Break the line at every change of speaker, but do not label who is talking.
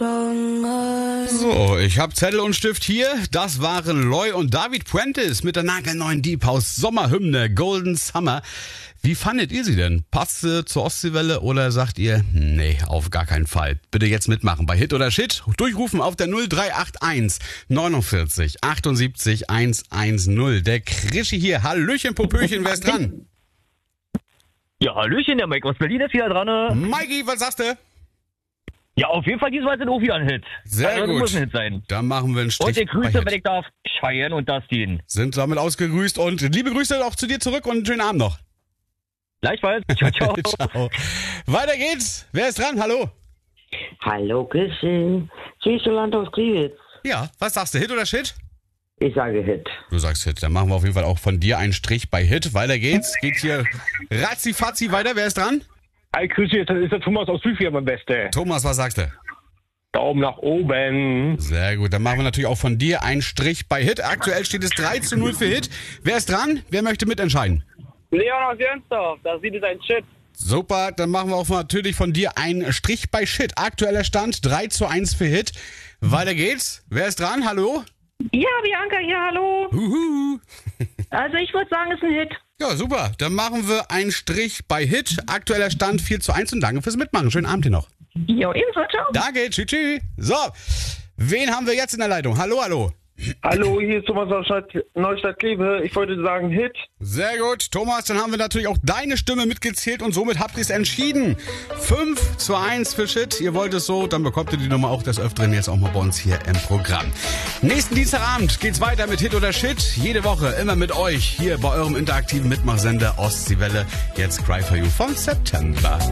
So, ich habe Zettel und Stift hier. Das waren Loy und David Prentice mit der nagelneuen Deep House Sommerhymne Golden Summer. Wie fandet ihr sie denn? Passt sie zur Ostseewelle oder sagt ihr, nee, auf gar keinen Fall? Bitte jetzt mitmachen bei Hit oder Shit. Durchrufen auf der 0381 49 78 110. Der Krischi hier. Hallöchen, Popöchen, wer ist dran?
Ja, Hallöchen, der Mike aus Berlin ist wieder dran.
Mikey, was sagst du?
Ja, auf jeden Fall diesmal sind auch wieder ein Hit.
Sehr
also,
gut.
Muss ein Hit sein.
Dann machen wir einen Strich
Und ich
bei
grüße,
Hit.
wenn ich darf, Cheyenne und Dustin.
Sind damit ausgegrüßt und liebe Grüße auch zu dir zurück und einen schönen Abend noch.
Gleichfalls. Ciao, ciao.
Ciao. Weiter geht's. Wer ist dran? Hallo.
Hallo Christian, Süßeland aus Kriwitz.
Ja, was sagst du? Hit oder Shit?
Ich sage Hit.
Du sagst Hit. Dann machen wir auf jeden Fall auch von dir einen Strich bei Hit. Weiter geht's. Geht hier ratzi-fatzi weiter. Wer ist dran?
Hi, grüß dich, das ist der Thomas aus Büfia, mein Beste.
Thomas, was sagst du?
Daumen nach oben.
Sehr gut. Dann machen wir natürlich auch von dir einen Strich bei Hit. Aktuell steht es 3:0 für Hit. Wer ist dran? Wer möchte mitentscheiden?
Leon aus Jönsdorf, da sieht es ein Shit.
Super, dann machen wir auch natürlich von dir einen Strich bei Shit. Aktueller Stand 3:1 für Hit. Weiter geht's. Wer ist dran? Hallo?
Ja, Bianca hier, hallo.
Huhu.
Also ich würde sagen, es ist ein Hit.
Ja, super. Dann machen wir einen Strich bei Hit. Aktueller Stand 4:1 und danke fürs Mitmachen. Schönen Abend hier noch.
Jo, ebenso, ciao.
Danke, tschüss, tschüss. So, wen haben wir jetzt in der Leitung? Hallo, hallo.
Hallo, hier ist Thomas aus Neustadt-Kleve. Ich wollte sagen Hit.
Sehr gut, Thomas, dann haben wir natürlich auch deine Stimme mitgezählt und somit habt ihr es entschieden. 5:1 für Shit. Ihr wollt es so, dann bekommt ihr die Nummer auch des Öfteren jetzt auch mal bei uns hier im Programm. Nächsten Dienstagabend geht's weiter mit Hit oder Shit. Jede Woche immer mit euch hier bei eurem interaktiven Mitmachsender Ostseewelle. Jetzt Cry for You vom September.